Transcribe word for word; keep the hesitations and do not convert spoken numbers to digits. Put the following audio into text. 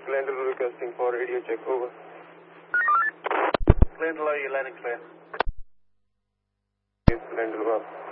Glendale requesting for radio check, over. Glendale, are you landing clear? Yes, Glendale, well.